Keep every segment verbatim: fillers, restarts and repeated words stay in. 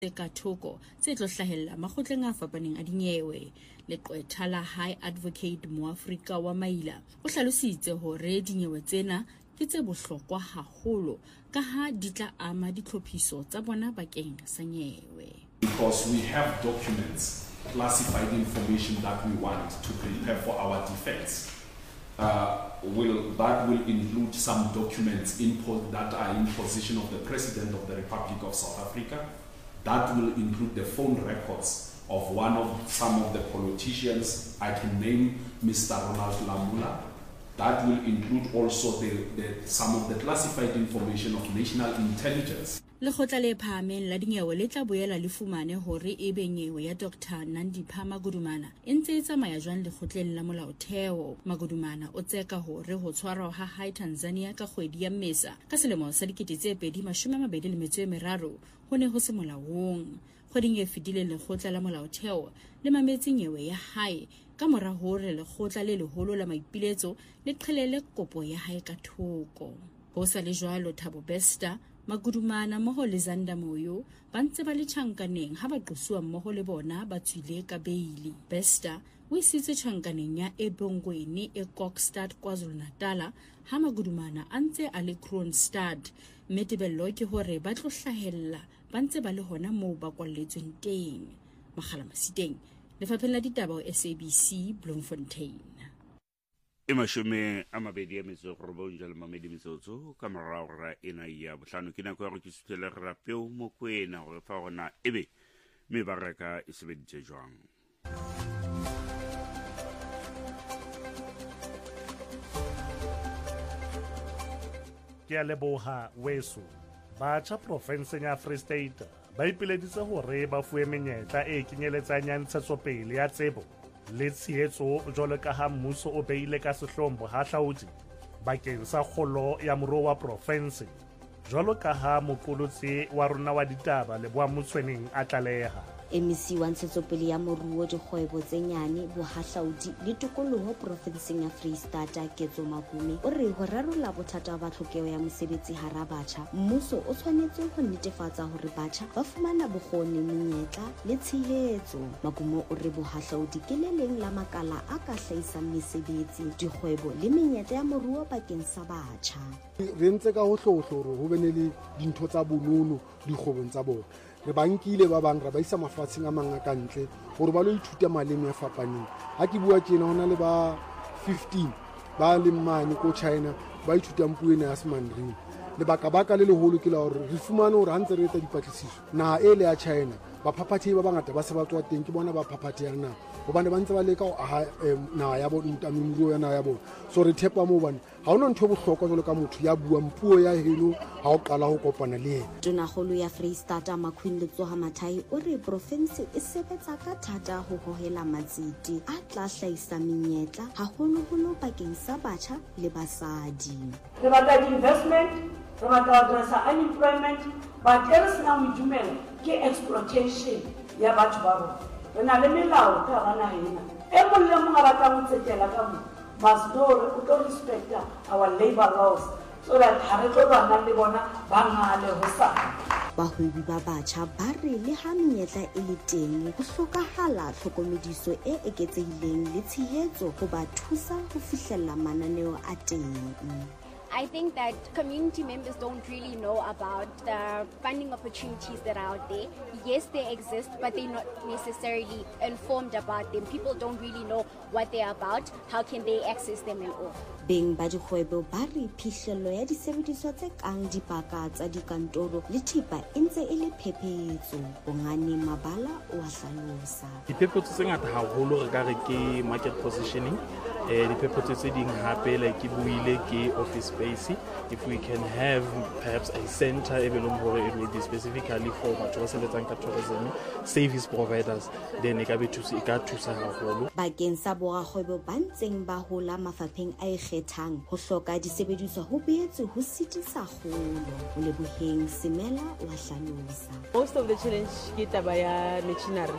ka thoko tse tlo hlahella makgotleng a fapaneng a dinyewe. Leqwetha la High Advocate Moafrika wa Maila o hlalositse hore dinyewe tsena ke tse bohlokwa haholo ka ha di tla ama ditlhophiso tsa bona bakeng sa nyewe. Because we have documents, classified information that we want to prepare for our defense. Uh, will, that will include some documents in that are in possession of the President of the Republic of South Africa. That will include the phone records of one of some of the politicians. I can name Mister Ronald Lamula. That will include also the, the, some of the classified information of national intelligence. Lekgotla le phahameng la dinyewe le tla boela le fumane hore e be nyewe ya Doctor Nandipha Magudumana e ntse e tsamaya jwang lekgotleng la molaotheo. Magudumana o tseka hore ho tshwarwa ha hae Tanzania ka kgwedi ya Mmesa ka selemo sa dikete tse pedi mashome a mabedi le metso e meraro ho ne ho se molaong. Kgweding e fetile lekgotla la molaotheo le mametse nyewe ya hae ka mora hore lekgotla le leholo la maipiletso le qhelele kopo ya hae ka thoko. Ho sa le jwalo Thabo Bester, Magudumana mmoho le Zanda Moyo ba ntse ba le tjhankaneng ha ba qosuwa mmoho le bona ba tswile ka beili. Bester o isitse tjhankaneng ya Ebongweni e Kokstad KwaZulu-Natal ha Magudumana a ntse a le Kroonstad, mme tebello ke hore ba tlo hlahella ba ntse ba le hona moo ba kwalletsweng teng. Makgala Masiteng, Lefapheng la Ditaba S A B C, Bloemfontein. Emashome a mabedi a metso robong jalo mamedi metsotso ka morara ena ya bohlano ke nako ya go tsutela rapeo mokwena go fa gona ebe me baraka e sebeditse jwang. Ke a leboha weso batjha profenseng ya Free State ba ipileditse hore ba fuwe menyetla e kenyeletsang ya ntshetsopele ya tsebo le tshehetso jwalo ka ha mmuso o beile ka sehlombo hahlaodi bakeng sa kgolo ya moruo wa profense jwalo ka ha moqolotsi wa rona wa ditaba Leboa Motshweneng a tlaleha. M C wa ntshetsopele ya moruo dikgwebo tse nyane bohahlaudi le tokoloho profenseng ya Free State Ketso Makume o re ho rarolla bothata ba tlhokeho ya mosebetsi hara batjha mmuso o tshwanetse ho netefatsa hore batjha ba fumana bokgoni menyetla le tshehetso. Makume o re bohahlaudi ke le leng la makala a ka hlahisang mesebetsi dikgwebo le menyetla ya moruo bakeng sa batjha. Re ntse ka ho hlohlo hore ho bene le dintho tsa bonono dikgwebong tsa bona. Re bankile ba bang ra ba isa mafatsheng a manga ka ntle hore ba lo ithuta maleme a fapaneng. Ha ke bua tjena hona le ba fifteen ba le mane ko China ba ithutang puo ena ya Mandarin. Lebaka baka le leholo ke la hore re fumane hore ha ntse re etsa dipatlisiso naha ele ya China ba phaphathehi ba bangata ba se ba tswa teng ke bona ba phaphatheha naha hobane ba ntse ba leka ho aha naha ya bona ntamemuruo ya naha ya bona. So re thepa mo bana ha hona ntho bohlokwa jwalo ka motho ya buang puo ya heno ha o qala ho kopana le yena. Tonakgolo ya Free State Makhweng Letsoha Mathai o re profense e sebetsa ka thata ho hohela matsete a tla hlahisa menyetla haholoholo bakeng sa batjha le basadi. Re batla investment, re batla ho addressa unemployment, but e re sena ho dumela ke exploitation ya batho ba rona. Re na le melao ka hara naha ena e mong le mong a batlang ho tsetela ka moo must know o tlo respect our labor laws so that ha re tlo bana le bona ba ngale ho sa. Bahwebi ba batjha ba re le ha menyetla e le teng ho hlokahala tlhokomediso e eketsehileng le tshehetso ho ba thusa ho fihlella mananeo a teng. I think that community members don't really know about the funding opportunities that are out there. Yes, they exist, but they're not necessarily informed about them. People don't really know what they're about. How can they access them and all? Beng ba dikgwebo ba re phihlello ya disebediswa tse kang dipaka tsa dikantoro le thipa e ntse e le phephetso. Bongane Mabala o a hlalosa. Diphephetso tse ngata haholo re ka re ke market positioning. Eh, diphephetso tse ding hape like ke buile ke office space. If we can have perhaps a center even though it will be specifically for batho ba sebetsang ka tourism service providers, then e ka be thusa e ka thusa haholo. Bakeng sa borakgwebo ba ntseng ba hola mafapheng a ikgethang ho hloka disebediswa ho boetse ho sitisa kgolo. O leboheng Semela wa hlalosa. Most of the challenge ke taba ya machinery.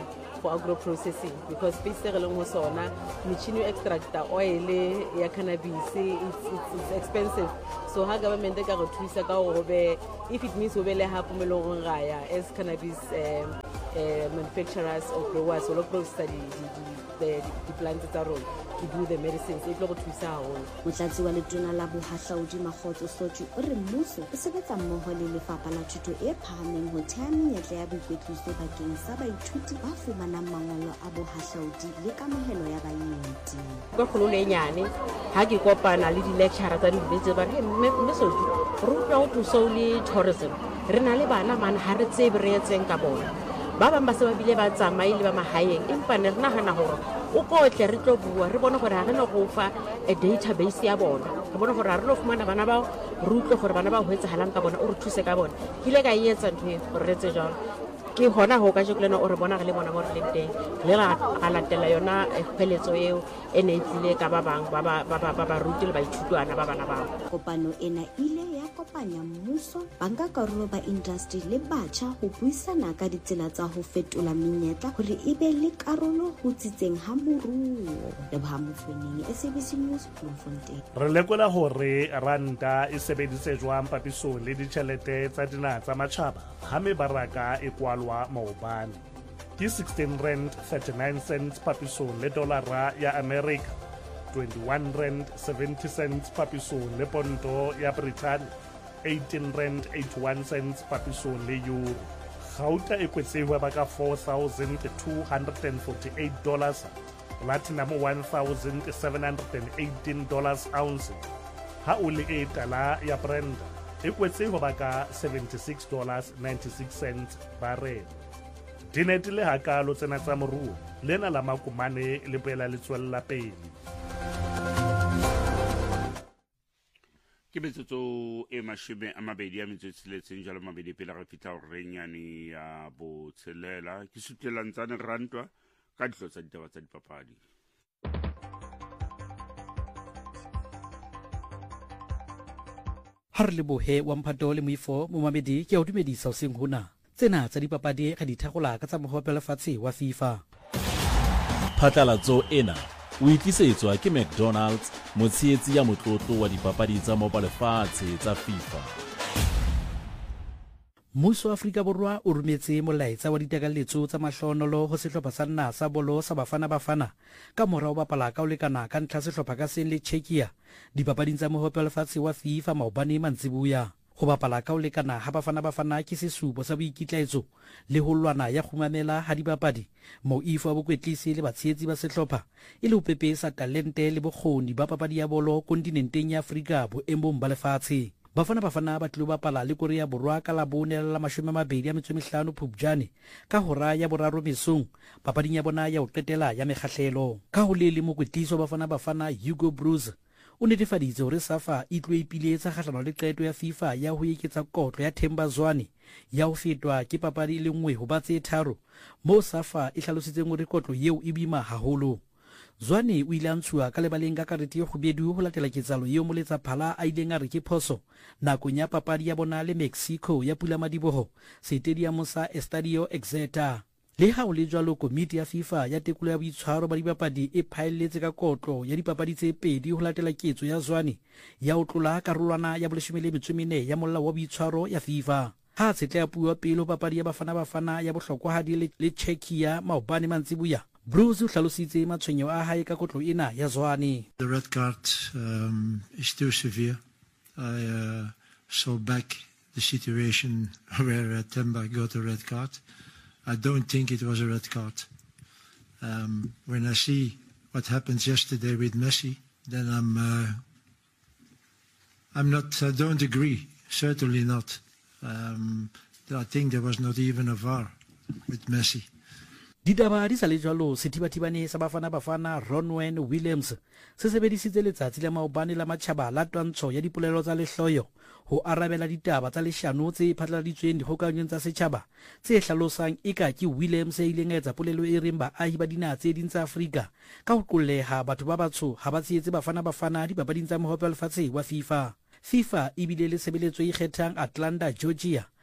for agro processing because space e re leng ho sona metjhini e extractor oil ya cannabis it's, it's, it's expensive, so ha government e ka re thusa ka ho be if it means ho be le hapo me lo raya as cannabis um, uh, manufacturers or growers or process di di di plants tsa rona to do the medicines e tlo go thusa haholo. Motlatsi wa letona la bohahlaudi Makgotso Sotho o re mmuso o sebetsa mmoho le lefapha la thuto e phahameng ho theha menyetla ya boikwetliso bakeng sa baithuti ba fumanang mangolo a bohahlaudi le kamohelo ya baeti. Ka kgolo le nyane ha ke kopana le di-lecturer tsa dibetse ba re mme Sotho ruta ho thuso le tourism re na le bana man ha re tsebe re etseng ka bona ba bang ba se ba bile ba tsamaile ba mahaeng empa ne re nahana hore o kotle re tlo bua re bona gore ha re no go fa a database ya bona re bona gore ha re no fumana bana ba re utlwe gore bana ba ho etsahalang ka bona o re thuse ka bona ke ile ka etsa ntho e gore re tse jalo ke hona ho ka jekolena o re bona re le bona mo re leng teng le ra a latela yona pheletso eo e ne tlile ka ba bang ba ba ba ba ruti le baithutwana ba bana ba kopano ena ile ya kopanya mmuso banka karolo ba industry le batjha ho buisana ka ditsela tsa ho fetola menyetla hore e be le karolo ho tsitseng ha moruo le ba mofeneng S A B C News Bloemfontein. Re lekola hore ranta e sebedise jwang papisong le ditjhelete tsa dinaha tsa matjhaba ha mebaraka e kwalwa maobane ke sixteen rand thirty-nine cents papisong le dolara ya America, twenty-one rand seventy cents papisong le ponto ya Britain, eighteen rand eighty-one cents papisong le euro. Gauta e kwetsewa ba ka four thousand two hundred forty-eight dollars, platinum one thousand seven hundred eighteen dollars ounce. Ha o le e tala ya Brent e kwetsewa ba ka seventy-six dollars ninety-six cents barrel. Dinete le hakalo tsena tsa moruo lena la makumane le pela le tswella pele. Ke metsotso e mashome a mabedi a metso e tsheletseng jalo mabedi pele re fitla hore renyane ya botshelela ke sutelantsane rantwa ka ditlo tsa ditaba tsa dipapadi. Ha re lebohe wa mphato le moifo mo mamedi ke a o dumedisa o seng hona tsena tsa dipapadi ga di thagola ka tsa mohope lefatshe wa FIFA. Phatlalatso ena o itlisetswa ke McDonald's motsheetsi ya motlotlo wa dipapadi tsa mopa lefatshe tsa FIFA. Mmuso wa Afrika Borwa o rometse molaetsa wa ditakalletso tsa mahlonolo ho sehlopha sa nna sa bolo sa Bafana Bafana ka mora o bapala ka o lekana ka ntlha sehlopha ka seng le Czechia dipapading tsa mohope lefatshe wa FIFA maobane mantsibuya. Ho bapala ka o lekana ha Bafana Bafana ke sesupo sa boikitlaetso le ho lwana ya khumamela ha dibapadi moifo wa bokwetlisi le batsheetsi ba sehlopha e le ho pepesa talente le bokgoni ba papadi ya bolo kontinenteng ya Afrika boemong ba lefatshe. Bafana Bafana ba tlo bapala le Korea Borwa ka la bone la mashome a mabedi a metso e mehlano Phupjane ka hora ya boraro mesong papading ya bona ya ho qetela ya mekgahlelo. Ka ho le le mokwetliso Bafana Bafana Hugo Broos o netefaditse hore SAFA e tlo ipiletsa kgahlano le qeto ya FIFA ya ho eketsa kotlo ya Themba Zwane ya ho fetwa ke papadi le nngwe ho ba tse tharo mo SAFA e hlalositseng hore kotlo eo e bima haholo. Zwane o ile a ntshuwa ka lebaleng ka karete e kgubedu ho latela ketsalo eo moletsa phala a ileng a re ke phoso nakong ya papadi ya bona le Mexico ya Pula Madiboho stadium sa Estadio Exeter. Le ha o le jwalo komiti ya FIFA ya tekolo ya boitshwaro ba dibapadi e phaelletse ka kotlo ya dipapadi tse pedi ho latela ketso ya Zwane ya ho tlola karolwana ya boleshome le metso e mene ya molao wa boitshwaro ya FIFA. Ha tsetle ya puwa pele ho papadi ya Bafana Bafana ya bohlokwahadi le, le Czechia maobane mantsibuya. Bruce o hlalositse matshwenyeho a hae ka kotlo ena ya Zwane. The red card um, is too severe. I uh, saw back the situation where uh, Themba got a red card. I don't think it was a red card. Um, when I see what happened yesterday with Messi, then I'm, uh, I'm not. I don't agree. Certainly not. Um, I think there was not even a V A R with Messi. Ditaba di sa le jwalo sethibathibane sa Bafana Bafana Ronwen Williams se sebedisitse letsatsi la maobane la matjhaba la twantsho ya dipolelo tsa lehloyo ho arabela ditaba tsa leshano tse phatlaladitsweng dikgokahanyong tsa setjhaba tse hlalosang eka ke Williams e ileng a etsa polelo e reng baahi ba dinaha tse ding tsa Afrika ka ho qolleha batho ba batsho ha ba tsheetse Bafana Bafana dipapading tsa mohope lefatshe wa FIFA. FIFA e bile le sebeletso e kgethang Atlanta, Georgia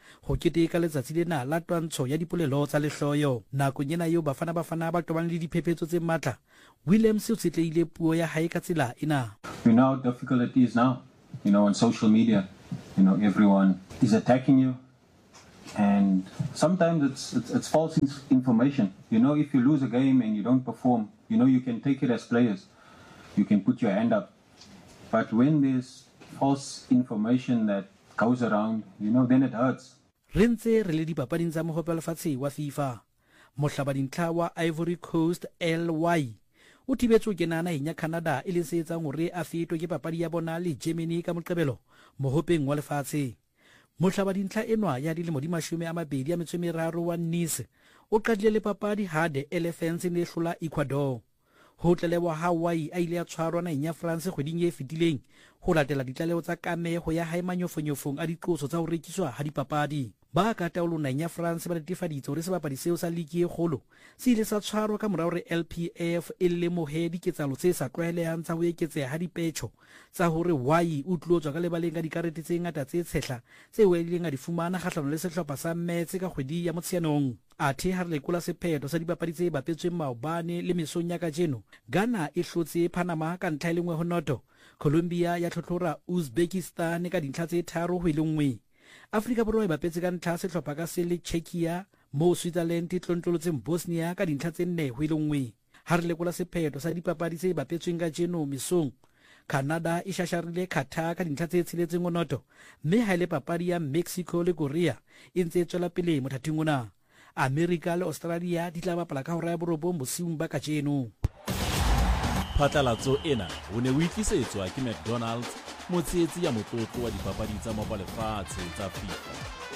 go keteka letsatsi lena la twantsho ya dipolelo tsa lehloyo. Nakong ena eo Bafana Bafana ba tobane le diphephetso tse matla, Williams o tshetleile puo ya hae ka tsela ena. You know how difficult it is now, you know, on social media. You know, everyone is attacking you. And sometimes it's, it's, it's false information. You know, if you lose a game and you don't perform, you know, you can take it as players. You can put your hand up. But when there's false information that goes around, you know, then it hurts. Re ntse re le dipapading tsa mohope wa lefatshe wa FIFA, mohlabadintlha wa Ivory Coast L Y o thibetse ke nana ya Canada e le se etsang hore a fetwe ke papadi ya bona le Germany ka moqebelo mohopeng wa lefatshe. Mohlabadintlha enwa ya dilemo di mashome a mabedi a metso e meraro wa Nice o qadile le papadi ha the Elephants ne hlola Ecuador. Ho tlelewa Hawaii a ile ya tshwarwa naheng ya France kgweding e fetileng ho latela ditlaleho tsa kameho ya hae manyofonyofong a diqoso tsa ho rekiswa ha dipapadi. Ba ka taolo naheng ya France ba netefaditse hore sebapadi seo sa ligi e kgolo se ile sa tshwarwa ka morao hore L P F e lemohe diketsahalo tse sa tlwaelehang tsa ho eketseha ha dipetjho tsa hore why o tlotswa ka lebaleng ka dikarete tse ngata tse tshehla tse welileng a di fumana kgahlano le sehlopha sa Metsi ka kgwedi ya Motsheanong. Athe ha re lekola sephetho sa dipapadi tse bapetsweng maobane le mesong ya kajeno, Ghana e hlotse Panama ka ntlha e le nngwe ho noto, Colombia ya tlhotlhora Uzbekistan ka dintlha tse tharo ho ile nngwe. Afrika Borwa e bapetse ka ntlha sehlopha ka se le Czechia, mo Switzerland e tlontlolotseng Bosnia ka dintlha tse nne ho ile nngwe. Ha re lekola sephetho sa dipapadi tse bapetsweng kajeno mesong, Canada e shasharile Qatar ka dintlha tse tsheletseng ho noto, mme ha ile papadi ya Mexico le Korea e ntse e tswela pele mothating ona. America le Australia di tla bapala ka hora ya borobong bosiung ba kajeno. Phatlalatso ena o ne o itlisetswa ke McDonald's, motshehetsi ya motlotlo wa dipapadi tsa mopa lefatshe tsa FIFA.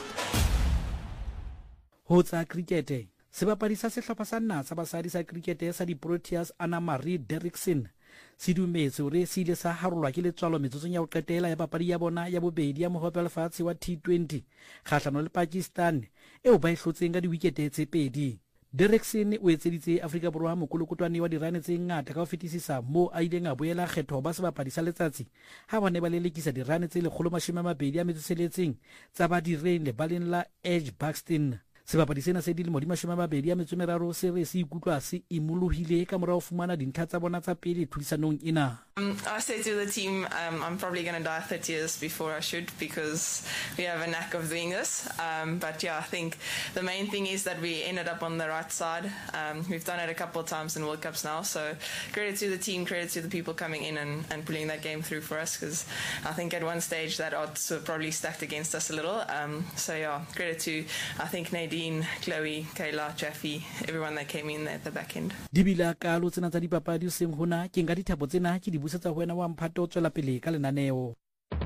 Ho tsa cricket, sebapadi sa sehlopha sa naha sa basadi sa cricket sa di-Proteas Anna-Marie Derrickson se dumetse hore se ile sa harolwa ke letswalo metsotsong ya ho qetela ya papadi ya bona ya bobedi ya mohope wa lefatshe wa T twenty kgahlano le Pakistan eo ba e hlotseng ka diwikete tse pedi. Derrickson o etseditse Afrika Borwa mokolokotwane wa dirane tse ngata ka ho fetisisa mo a ileng a boela kgetho ba sebapadi sa letsatsi ha ba ne ba lelekisa dirane tse lekgolo mashome a mabedi a metso tsheletseng tsa ba direng lebaleng la Edgbaston. Sebapadi sena se dilemo di mashome a mabedi a metso meraro se re se ikutlwa se imolohile ka morao fumana dintlha tsa bona tsa pele tlhodisanong ena. Um, I say to the team, um, I'm probably going to die thirty years before I should because we have a knack of doing this. Um, but yeah, I think the main thing is that we ended up on the right side. Um, we've done it a couple of times in World Cups now. So credit to the team, credit to the people coming in and, and pulling that game through for us because I think at one stage that odds were probably stacked against us a little. Um, so yeah, credit to, I think, Nadine, Chloe, Kayla, Jeffy, everyone that came in there at the back end. Dibila ka lo tsena tsa dipapadi seng hona ke nka dithapo tsena ke di busetsa ho wena wa mphato tswela pele ka lenaneo.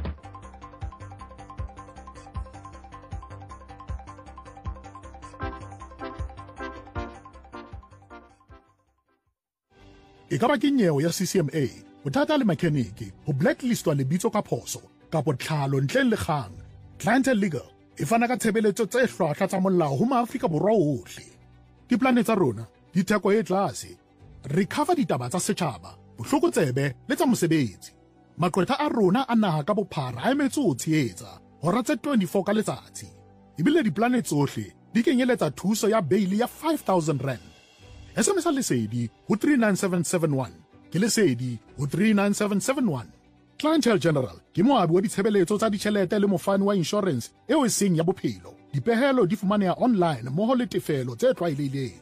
E ka ba ke nyewe ya C C M A, bothata le mekheniki, ho blacklistwa lebitso ka phoso, kapo tlhalo ntleng le kgang. Clientele Legal e fana ka tshebeletso tse hlwahlwa tsa molao ho maAfrika Borwa ohle. Diplane tsa rona di theko e tlase. Re cover ditaba tsa setjhaba, bohlokotsebe le tsa mosebetsi. Maqwetha a rona a naha ka bophara a emetse ho tshehetsa hora tse twenty-four ka letsatsi. Ebile diplane tsohle di kenyeletsa thuso ya bail ya five thousand rand. S M S lesedi ho three nine seven seven one. Ke lesedi ho three nine seven seven one. Clientele General ke moabi wa ditshebeletso tsa ditjhelete le mofani wa insurance eo e seng ya bophelo. Dipehelo di fumaneha online mmoho le tefelo tse tlwaelehileng.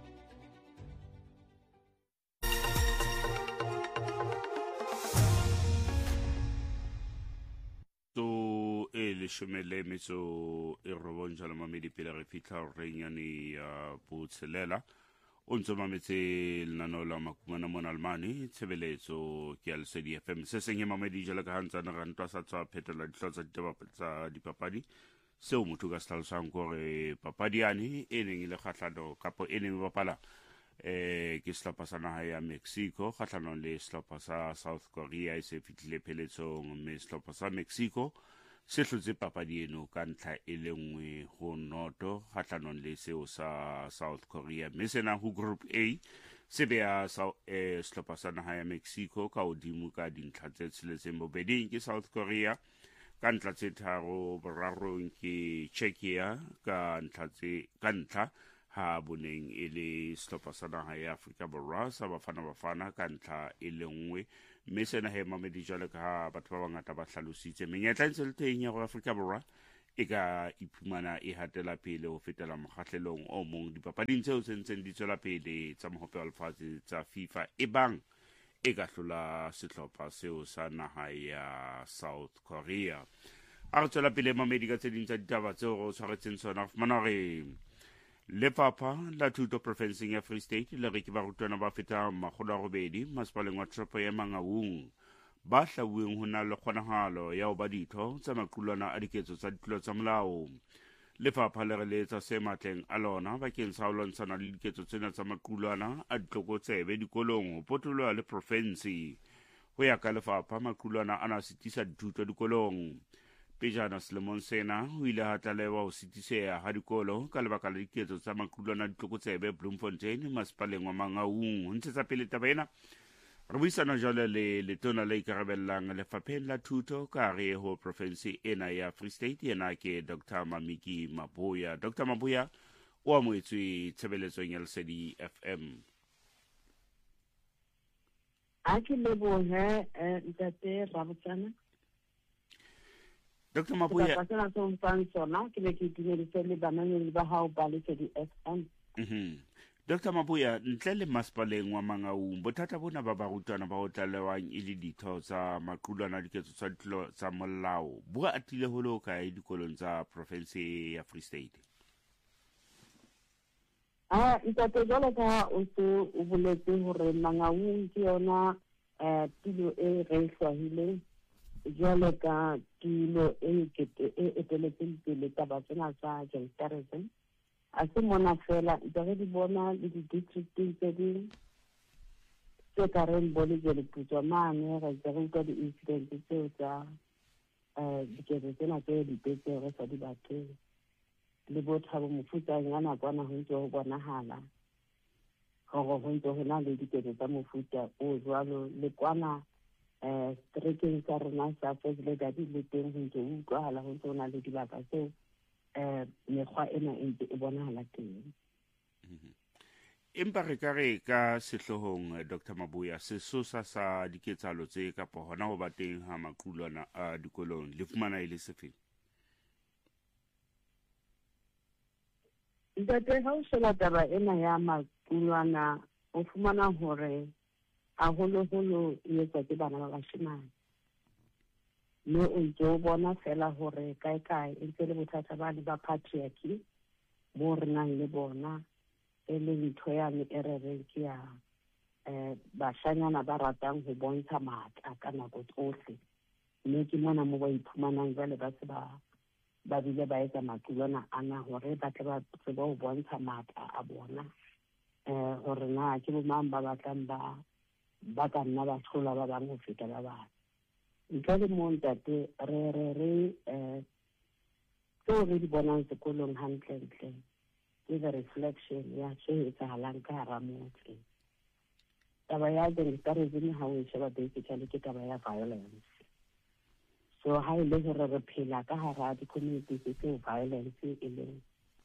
So e le shomele metso e robonja la mamedi pele re fitla renyane ya Botshelela o ntse mametse lenaneo la makumana mona Alemane tshebeletso ke ya Lesedi F M se seng mamedi jela ka hantsana rantwa sa tswa phetola dihlotsa tsa dipapadi seo motho ka hlalosang gore papadi yane e neng ile kgahlano kapo e neng bapala eh ke sehlopha sa naha ya Mexico kgahlano le sehlopha sa South Korea e se fitlhile pheletsong mme sehlopha sa Mexico se hlotse papadi eno ka ntlha e le nngwe go noto kgahlano le seo sa South Korea mme sena ho Group A se bea eh, sehlopha sa naha ya Mexico ka hodimo ka dintlha tse tsheletseng bobeding ke South Korea ka ntla tse tharo borarong ke Czechia ka ntla tse ka ntla ha boneng e le sehlopha sa naha ya Afrika Borwa sa Bafana Bafana ka ntla e le nngwe mme sena he mamedi jwale ka ha batho ba bangata ba hlalositse menyetla e ntse le teng ya go Afrika Borwa e ka iphumana e hatela pele ho fetela mokgahlelong o mong dipapading tseo tse ntseng di tswela pele tsa mohope wa lefatshe tsa FIFA e bang e ka hlola sehlopha seo sa naha ya South Korea. A re tswela pele mamedi ka tse ding tsa ditaba tseo go tshwaretseng sona fumana re Lefapha la Thuto Profenseng ya Free State le re ke barutwana ba feta makgolo a robedi masepaleng wa toropo ya Mangaung ba hlauweng ho na le kgonahalo ya ho ba ditho tsa maqulwana a diketso tsa ditlolo tsa molao. Lefapha le re letsa se matleng a lona bakeng sa ho lwantshana le diketso tsena tsa maqulwana a ditlokotsebe dikolong ho potoloha le province. Ho ya ka lefapha maqulwana ana sitisa dithuto dikolong. Pejana selemong sena ho ile ha tlalewa ho sitiseha ha dikolo ka lebaka la diketso tsa maqulwana a ditlokotsebe Bloemfontein masepaleng wa Mangaung. Ho ntshetsa pele taba ena re buisana jwale le letona le ikarabellang lefapheng la thuto ka hare ho province ena ya Free State yena ke Doctor Mamiki Mabuya. Doctor Mabuya o amoetswe tshebeletsong ya Lesedi F M. A ke lebohe ntate Rabutsana. Doctor Mabuya ka tsena tso mpang sona ke le ke dumedise le bananyeng ba hao ba Lesedi F M. Mhm. Doctor Mabuya ntle le masepaleng wa Mangaung bothata bona ba barutwana ba ho tlalewang e le ditho tsa maqulwana a diketso tsa ditlolo tsa molao bo atile ho le ho kae dikolong tsa province ya Free State? Ah, ntate jwale ka o se o boletse hore Mangaung ke yona eh tulo e re hlwahileng jwale ka tulo e eteletseng pele taba tsena tsa gangsterism. A se mona fela ntse re di bona le di-districting tse ding tse ka reng bole jele putswa mane re ntse re utlwa di-incident tseo tsa um diketso tsena tse di petse re sa di batleng le bothabo mofutanyana kwana ho ntse ho bonahala gore ho ntse ho na le diketso tsa mofuta o jwalo le kwana um streekeng tsa rona sa Fezledat le teng ho ntse ho utlwahala ho ntse ho na le dibaka tseo eh mekgwa ena e ntse e bonahala teng. Empa re ka re ka sehlohong Doctor Mabuya sesosa sa diketsahalo tse kapa hona ho ba teng ha maqulwana a dikolong le fumana ile sefeng? Ntate ha o shela taba ena ya maqulwana o fumana hore haholoholo e etswa ke bana ba bashemane. Mme o ntse o bona fela hore kae kae e ntse le bothata ba le ba patriarchy mo re nang le bona e le ntho yane e re reng ke ya um bashanyana ba ratang ho bontsha matla ka nako tsohle. Mme ke mona mo ba iphumanang jwale ba se ba ba bile ba etsa maqulwana ana hore ba tle ba tsebe ho bontsha matla a bona um hore na ke bo mang ba batlang ba ba ka nna ba hlola ba bang ho feta ba bang. Ntle le mo ntate re re re um tseo re di bonang sekolong hantlentle ke the reflection ya se etsahalang ka hara motse. Taba ya gangsterism ha o sheba basically ke taba ya violence. So ha e le hore re phela ka hara di-communities tseo violence e leng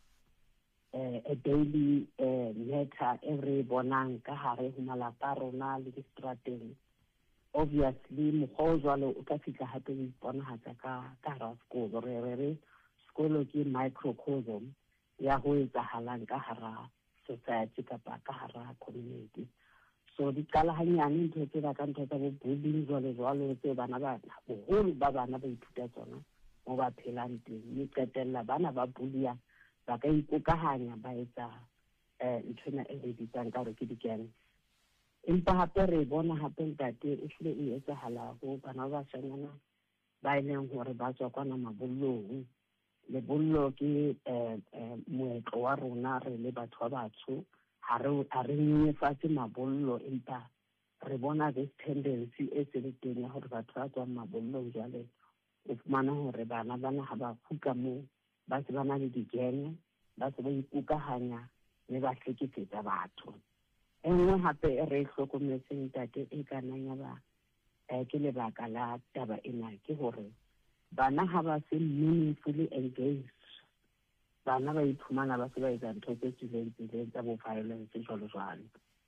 uh, a daily uh, matter e re bonang ka hare ho malapa a rona le distrateng. Obviously mokgwa o jwalo o ka fihla hape o iponahatsa ka ka hara sekolo re re re sekolo ke microcosm ya ho etsahalang ka hara society kapa ka hara community. So di qala hanyane ntho tse ba ka ntho tsa bo bullying jwalo jwalo tse bana ba boholo ba bana ba ithuta tsona mo ba phelang teng. Mme qetella bana ba bulliya ba ka ikokahanya ba etsa um nthona e re bitsang ka hore ke di-gangs. Empa hape re bona hape ntate e hlile e etsahala ho bana ba bashanyana ba e leng hore ba tswa kwana mabollong. Lebollo ke um moetlo wa rona re le batho ba batsho ha re nyenyefatse mabollo empa re bona this tendency e se le teng ya hore batho ba tswang mabollong jwale o fumana hore bana bana ha ba kgutla moo ba se ba na le di-gang ba se ba ikokahanya le ba hlekefetsa batho. E nngwe hape e re hlokometseng tate e ka nang ya ba um ke lebaka la taba ena ke hore bana ha ba se meaningfully engaged bana ba iphumana ba se ba etsa ntho tse tswileng tseleng tsa bo violence jwalo jwalo.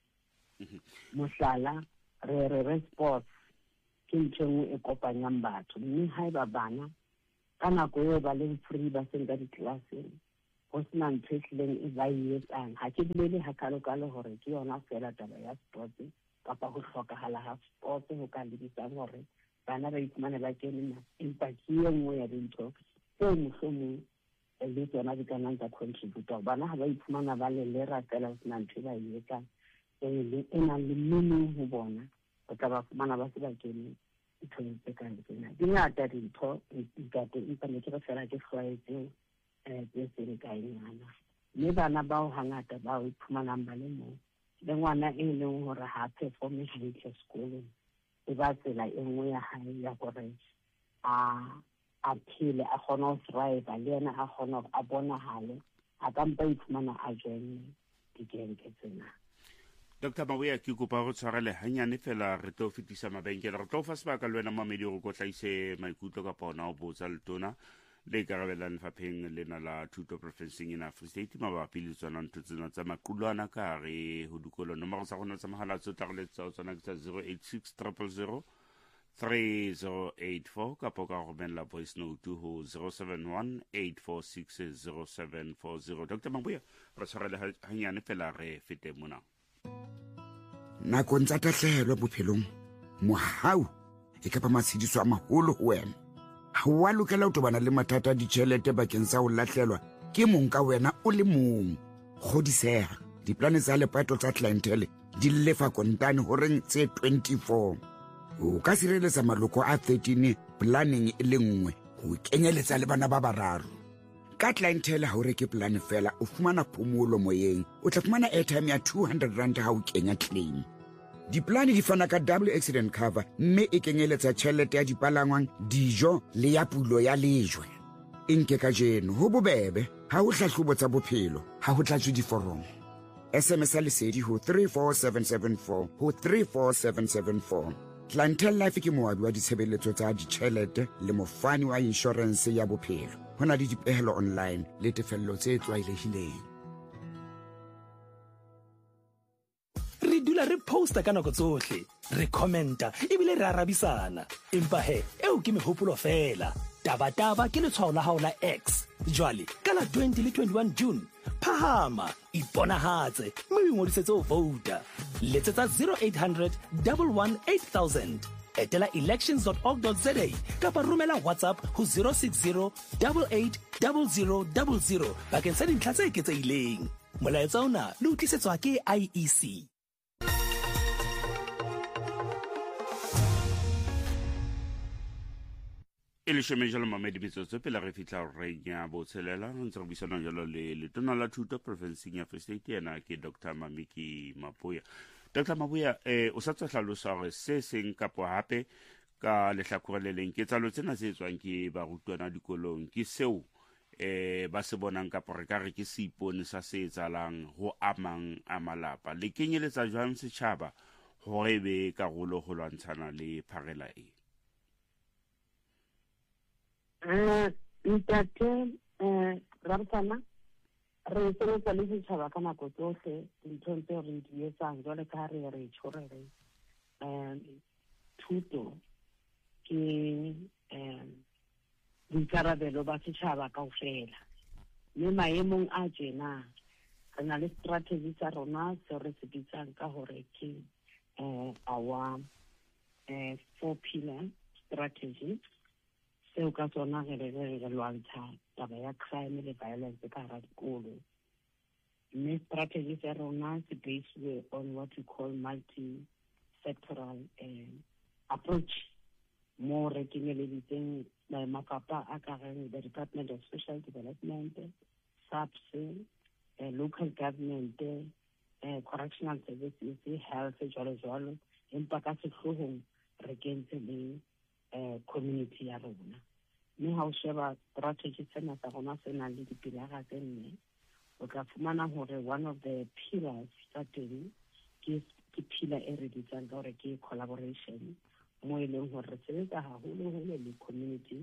Mohlala re re re sports ke ntho e nngwe e kopanyang batho, mme ha eba bana ka nako eo ba leng free ba seng ka ditlelaseng ho sena ntho e hlileng e ba e etsang. Ha ke bolele hakalokalo hore ke yona fela taba ya sports kapa ho hlokahala ha sports ho ka lebisang hore bana ba iphumane ba kene, empa ke e nngwe ya dintho tse mohlomong le tsona di ka nang tsa contributor. Bana ha ba iphumana ba le lera fela ho sena ntho e ba e etsang e nang le meaning ho bona, o tla ba fumana ba se ba kene ntho tse kang tsena. Di ngata dintho ntate, empa ne ke re fela ke hlwaetseng um tse seng kaenyana. Mme bana bao hangata ba o iphumanang ba le moo le ngwana e leng hore ha performe hantle sekolong, e ba tsela e nngwe ya hae ya hore a a phele, a kgone ho thrive, le yena a kgone hore a bonahale, a ka mpa iphumana a joine dikenke tsena. Doctor Mabuya, ke kopa go tshwarele hanyane fela re tlo fetisa mabenkele, re tlo fa sebaka le wena mamedi go go tlaise maikutlo ka pona o botsa letona le ikarabelang lefapheng lena la thuto profenseng ena Free State mabapi le tsona ntho tsena tsa maqulwana ka re ho dikolo. Nomoro sa gona tsa mogala tso tla go letsa o tsona ke tsa zero eight six zero zero zero three zero eight four ka po ka go romela voice note ho zero seven one eight four six zero seven four zero. Doctor Mabuya, re tshwarele hanyane fela re fete mona. Nakong tsa tahlehelo bophelong mohau e ka ba matshediso a maholo ho wena. Ha wa lokela ho tobana le mathata a ditjhelete bakeng sa ho lahlelwa ke mong ka wena o le mong. Kgodiseha, diplane tsa lepato tsa clientele di lefa kontane horeng tse twenty-four. O ka sireletsa maloko a thirteen planning e le nngwe ho kenyeletsa le bana ba bararo. Ka clientele ha o reke plane fela o fumana phomolo moyeng, o tla fumana airtime ya two hundred rand ha o kenya claim. Diplane di fana ka double accident cover, mme e kenyeletsa tjhelete ya dipalangwang, dijo le ya pulo ya lejwe. Inke ka jeno ho bobebe, ha ho hlahlobo tsa bophelo, ha ho tlatswe diforomo. S M S a lesedi ho three four seven seven four ho three four seven seven four. Clientele Life ke moabi wa ditshebeletso tsa ditjhelete le mofani wa insurance ya bophelo. Ho na le dipehelo online le tefello tse tlwaelehileng. Re dula re posta ka nako tsohle, re commenta ebile re arabisana. Empa he, eo ke mehopolo fela. Taba taba ke letshwao la hao la X. Jwale ka la twenty le twenty-one June, phahama, iponahatse, mme o ngodisetse ho vouta. Letsetsa zero eight hundred one one eight thousand. Etela elections dot org dot za kapa romela WhatsApp ho zero six zero eight eight zero zero zero zero bakeng sa dintlha tse eketsehileng. Molaetsa ona le utlisetswa ke I E C. E le sheme jalo mamedi metsotso pele re fitla re nya botshelela ntse re buisana jalo le letona la thuto profenseng ya Free State yana ke Doctor Mamiki Mabuya. Doctor Mabuya, eh o sa tswa hlalosa hore se seng kapo hape ka lehlakore le leng ke tsalo tsena se tswang ke barutwana dikolong ke seo eh ba se bonang kapo re ka re ke se ipone sa se etsalang ho amang a malapa le kenyeletsa jwang setjhaba hore be karolo ho lwantshana le pharela e. Eh, ntate, eh, Rabsana, re sebetsa le setjhaba ka nako tsohle dinthong tseo re di etsang jwale ka re re tshwere re um thuto ke um boikarabelo ba setjhaba kaofela. Mme maemong a tjena re na le strategy tsa rona seo re se bitsang ka hore ke uh, our uh, four pillar strategy. Seo ka tsona re re re re lwantsha taba ya crime le violence ka hara dikolo. Mme strategy tsa rona se based on what we call multi-sectoral uh, approach. Mo re kenyeleditseng mafapha a ka reng the Department of Social Development, SAPS, uh, local government, uh, correctional services, health, jwalo jwalo, empa ka sehlohong re kentse le Uh, community ya rona. Mme ha o sheba strategy tsena tsa rona se nang le dipilara tse nne, o tla fumana hore one of the pillars tsa teng ke pillar e re bitsang ka hore ke collaboration, mo e leng hore re sebetsa haholoholo le community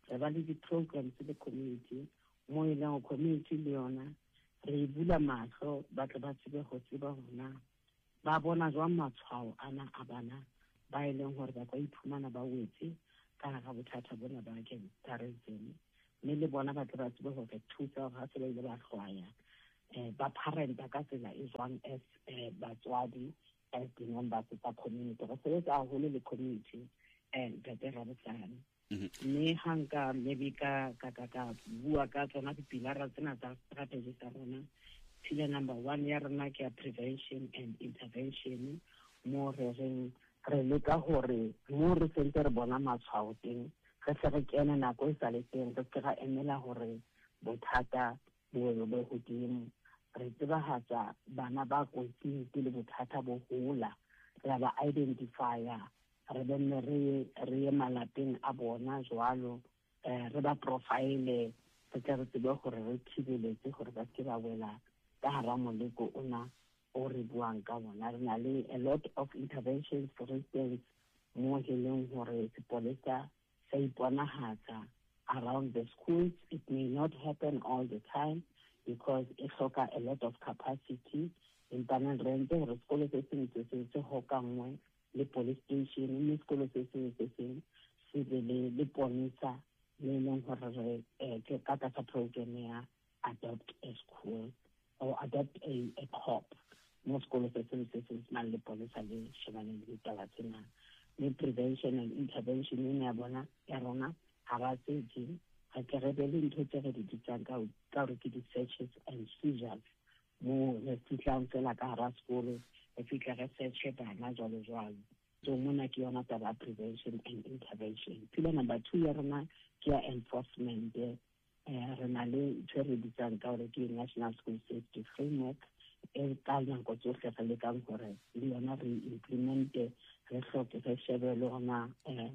re ba le di-programs le community mo e leng community le yona re bula mahlo ba tle ba tsebe go tseba hona ba bona jwang matshwao ana a bana ba e leng hore ba ka iphumana ba wetse ka ga bothata bona ba terrorism mme le bona ba tle ba tsebe hore thusa ga se ba ile ba hlwaya um ba parenta ka tsela e jwang as batswadi as di-members tsa community re sebetsa haholo le community and Tate Rabotsane mme ha nka maybe ka ka ka bua ka tsona dipilara tsena tsa strategy tsa rona pillar number one ya rona ke prevention and intervention mo re reng re leka hore mo re sentse re bona matshwao teng re se re kene nako e sa le teng re se ra emela hore bothata bo be hodimo re tsebahatsa bana ba kotsing pele bothata bo hola re ba identifier re benne re re ye malapeng a bona jwalo re ba profile re tla re tsebe gore re thibeletse gore ba se ba wela ka hara moleko ona o re buang ka bona re na le a lot of interventions for instance mo e leng gore sepolesa sa iponahatsa around the schools. It may not happen all the time because it hloka a lot of capacity in panel rente gore sekolo se sengwe se se se hokangwe le police station mme sekolo se sengwe se sengwe se be le le ponisa le leng gore re ke ka ka program ya adopt a school or adopt a a cop mo sekolo se sengwe se sengwe se le ponisa le shebane le taba tsena le prevention and intervention ene ya bona ya rona ha ba tsedi ha ke re be le ntho tse re di ditsang ka ka re ke di-searches and seizures mo re fitlang fela ka hara sekolo re fitla re searche bana jwalo jwalo so mona ke yona taba prevention and intervention. Pillar number two ya rona ke ya enforcement eh re na le ntho re ditsang ka re ke national school safety framework e ka nako tsohle re lekang gore le yona re implemente re hloke re shebe le gona eh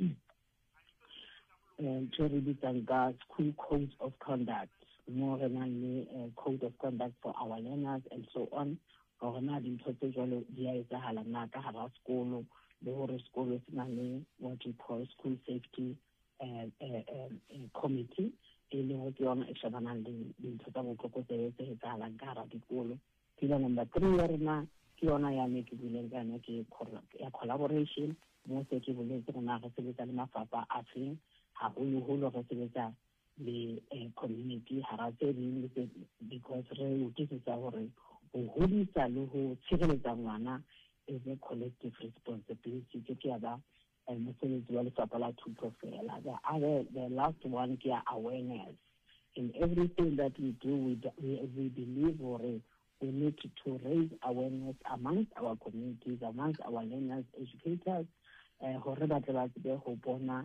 ntho re ditsang ka school codes of conduct mo re na le code of conduct for our learners and so on gore na dintho tse jwalo di a etsahala na ka hara sekolo le gore sekolo se na le what we call school safety uh, uh, uh, committee e le go ke yona e shebanang le dintho tsa botlhokotsebe tse etsahalang ka hara dikolo. Pillar number three ya rena ke yona ya me ke buleng ka yona ke ya collaboration mo se ke boletse rena re sebetsa le mafapha a feng haholoholo re sebetsa le community hara tse ding because re utlwisisa gore go hodisa le go tshireletsa ngwana is a collective responsibility ke ke ya ba mosebetsi wa lefapha la thuto fela. The other, the last one ke awareness. In everything that we do, we, we, we believe or we need to, to raise awareness amongst our communities, amongst our learners, educators, gore ba tle ba tsebe go bona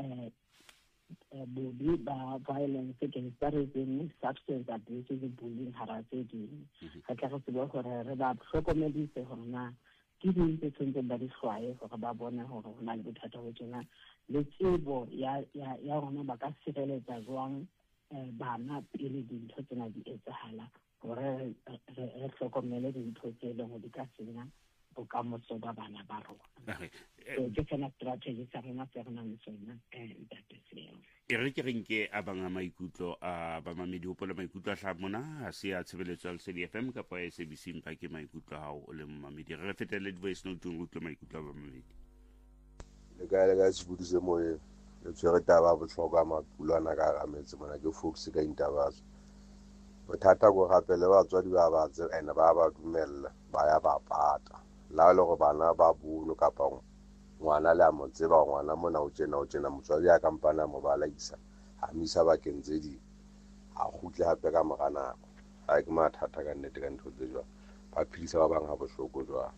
body ba violence against terrorism, substance abuse, bullying, harassment. Ga tla go tsebe gore re ba hlokomedise gore na ke ding tse tshwantseng ba di hlwaye gore ba bone gore go na le bothata go tsena le tsebo ya ya rona ba ka sireletsa jwang bana pele dintho tsena di etsahala gore re hlokomele dintho tse leng go di ka senya bokamoso ba bana ba rona. Ke tsena strategy sa rona se rena le sona ntate Seo. E re ke reng ke a banga maikutlo a ba mamedi hopola maikutlo a hla mona ha se a tshebeletso al C D F M ka pa S A B C mpa ke maikutlo ha o le mamedi re fetele di voice note o utlo maikutlo ba mamedi le ka le ga se budise mo e le tsere taba botlhoka mapulana ka ga metse mona ke focus ka intabazo bothata go gape le batswadi ba ba tse ene ba ba dumella ba ya ba pata la le go bana ba buno ka pa ngwana le a mo tseba ngwana mona o tsena o tsena motswadi ya kampana mo ba laisa a misa ba kentse di a gutle hape ka mogana ga ke mathata ka nnete ka ntho tse jwa ba philisa ba bang ha bohloko jwa.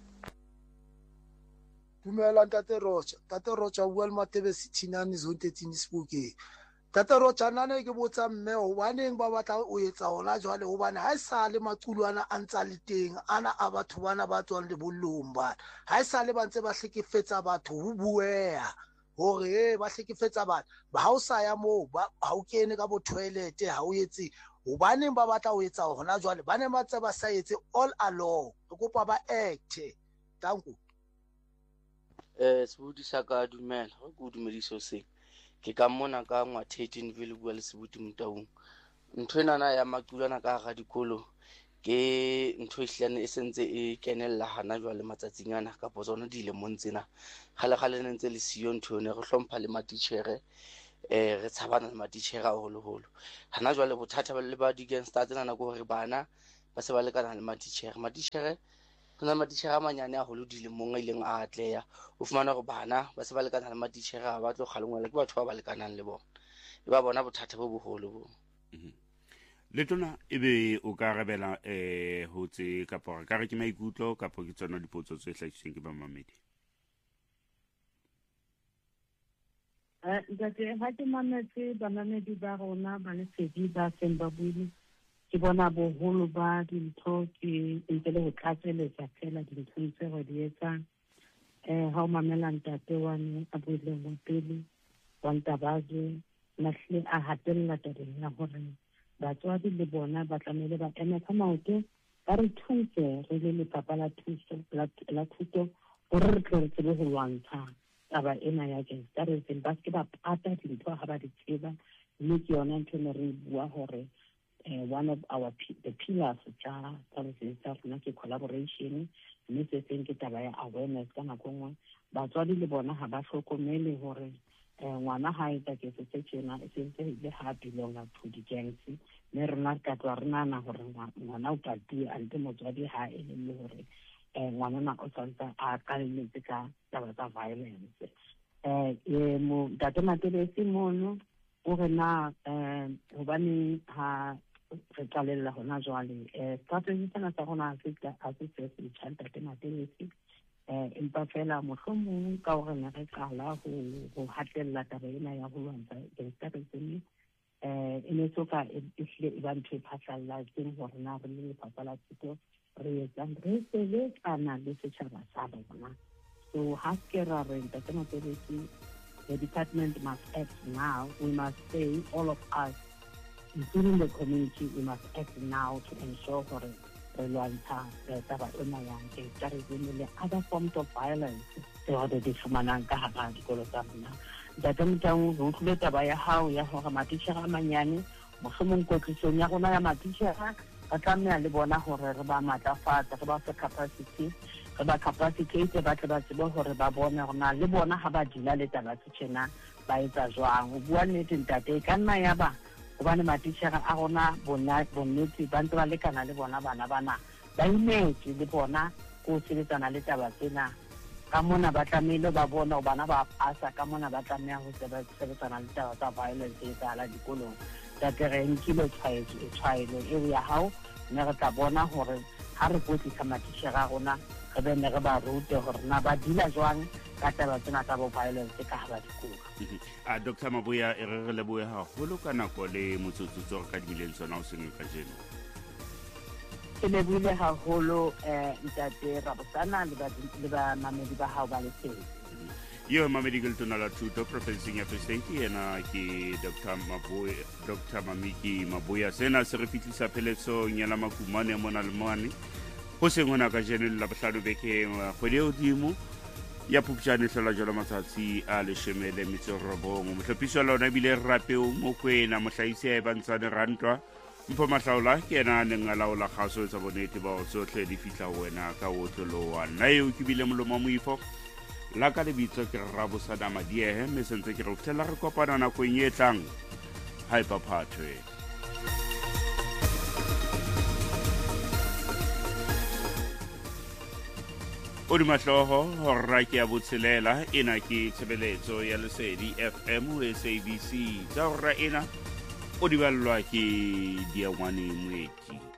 Dumela ntate Rocha, ntate Rocha bua le Matebe Sithinane zone thirteen Sebokeng. Ntate Rocha nana ke botsa mme o baneng ba batla o etsa hona jwale hobane ha e sa le maqulwana a ntsa le teng ana a batho bana ba tswang le bollong ba ha e sa le ba ntse ba hlekefetsa batho ho buea hore ba hlekefetsa bana ba ha o sa ya mo ba ha o kene ka bo toilet ha o etse hobaneng ba batla o etsa hona jwale ba ne ba tse ba sa etse all along re kopa ba act. Tanku eh sebudi sa ka dumela go go dumediso se ke ka mona ka ngwa Tatenville bua le Sebuti Motaung. Ntho enana ya maqulwana ka ga dikolo ke ntho ihlane e sentse e kenella hana jwale matsatsing ana ka tsona dilemong tsena. Gale gale ne ntse le siyo ntho ne re hlompha le matitjhere eh re tshabana le matitjhere a holo holo. Hana jwale bothata ba le ba di-gangster tsena na go re bana ba se ba lekana le matitjhere. Matitjhere tona matitjhere a manyane a holo dilemong a ileng a atleya. O fumana gore bana ba se ba lekana le matitjhere a ba tlo kgalongwela ke batho ba ba lekanang le bona. E ba bona bothata bo boholo bo. Letona ebe o ka rebela eh ho tse ka pora ka re ke maikutlo ka po ke tsona dipotso tse hlahisitsweng ke ba mamedi. Eh ntate ha ke mametse ba mamedi ba rona ba le sedi ba seng ba buile ke bona boholo ba dintho ke ntse le ho tlatseletsa fela dintho tse re di etsang. Eh ha o mamela ntate wa ne a buile mo pele wa Ntabazo lahle a hatella tabeng ya hore batswadi le bona ba tlamehile ba eme ka maoto ba re thuse re le lefapha la thuso la thuto gore re tle re tsebe ho lwantsha taba ena ya gangsterism ba ke ba pata dintho ha ba di tseba mme ke yona ntho ne re bua hore one of our the pillars tsa policy tsa rona ke collaboration mme se seng ke taba ya awareness ka nako nngwe batswadi le bona ha ba hlokomele hore ngwana ha etsa ke se tsena e sentse ile ha belonga to the gangs ne rena ka twa rena na hore ngwana o pati ante motswadi ha e le hore ngwana na o tsantsa a kaletse ka taba tsa violence eh e mo data materesi mono o rena eh hobane ha re tlalella hona jwale eh strategy tsena tsa rona se a se se se tshanta te materesi eh empa fela mohlomong ka hore ne re qala ho ho hatella taba ena ya ho lwantsha gangsterism eh ene soka e hle e ba ntho e phatlalletseng hore na re le lefapha la thuto re etsang re sebetsana le setjhaba sa rona. So ha ke ra re ntate materesi the department must act now. We must say all of us including the community we must act now to ensure for lwantsha taba ena ya gangsterism le other forms of violence tse ho di fumanang ka hara dikolo tsa rona. Data motang ho tlile taba ya hao ya hore matitjhere a manyane mohlomong kwetlisong ya rona ya matitjhere ba tlameha le bona hore re ba matlafatsa re ba fe capacity re ba capacitate ba tle ba tsebe hore ba bone rona le bona ha ba dila le taba tsena ba etsa jwang. Ho bua nnete ntate ka nna ya ba hobane matitjhere a rona bona bonnete ba ntse ba lekana le bona bana bana ba imetse le bona go sebetsana le taba tsena ka mona ba tlamehile ba bona ho bana ba pasa ka mona ba tlameha ho sebetsana le taba tsa violence e tsala dikolong tsa tereng kilo tshwaetso e tshwaelo e ya hao ne re tla bona hore ha re botlisa matitjhere a rona re be ne re ba rute hore na ba dila jwang ka taba tsena tsa bo violence ka hara dikolo. a Doctor Maboya e re re lebohe haholo ka nako le motsotsotso ka dimileng tsona o seng ka jeno. Ke lebohile haholo eh ntate Rabosana le ba le ba mamedi ba hao ba le teng. Yo mamedi ke tona la thuto professing ya Free State ena ke Doctor Maboya Doctor Mamiki Maboya sena se re fitlisa pheletso nyala makumane mona le mane go seng hona ka jeno la bohlano beke go le odimo ya Phupjane hlola jalo matsatsi a leshemele metso robong mohlophiso la ona bile rape o mo kwena mohlaisi e bantsane rantwa mpho mahlaola ke ena ne ngalaola kgaso tsa bonete ba o tsohle di fitla wena ka otlolo wa nna eo ke bile molomo moifo la ka le bitso ke Rabosana Madiehe me sentse ke re ftela re kopana nako e tlang hai papatwe o di mahloho horra ke ya botshelela ena ke tshebeletso ya Lesedi F M o S A B C tsa horra ena o di ballwa ke Diangwane Mweki.